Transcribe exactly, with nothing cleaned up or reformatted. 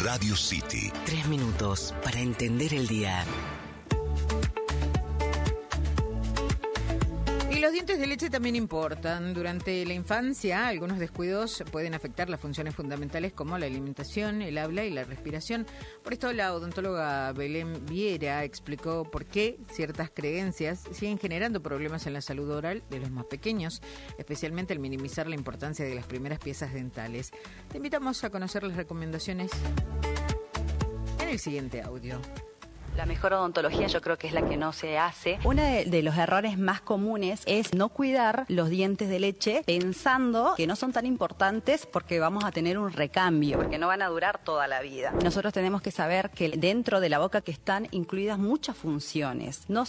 Radio City. Tres minutos para entender el día. Y los dientes de leche también importan. Durante la infancia, algunos descuidos pueden afectar las funciones fundamentales como la alimentación, el habla y la respiración. Por esto, la odontóloga Belén Viera explicó por qué ciertas creencias siguen generando problemas en la salud oral de los más pequeños, especialmente al minimizar la importancia de las primeras piezas dentales. Te invitamos a conocer las recomendaciones en el siguiente audio. La mejor odontología yo creo que es la que no se hace. Uno de, de los errores más comunes es no cuidar los dientes de leche pensando que no son tan importantes porque vamos a tener un recambio, Porque no van a durar toda la vida. Nosotros tenemos que saber que dentro de la boca que están incluidas muchas funciones. No